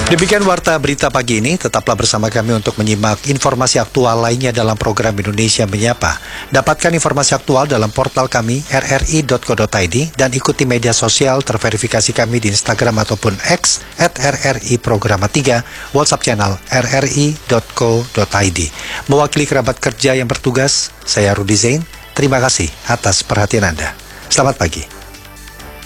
Demikian Warta Berita pagi ini, tetaplah bersama kami untuk menyimak informasi aktual lainnya dalam program Indonesia Menyapa. Dapatkan informasi aktual dalam portal kami rri.co.id dan ikuti media sosial terverifikasi kami di Instagram ataupun X @RRI-Programa3, WhatsApp channel rri.co.id. Mewakili kerabat kerja yang bertugas, saya Rudi Zain. Terima kasih atas perhatian Anda. Selamat pagi.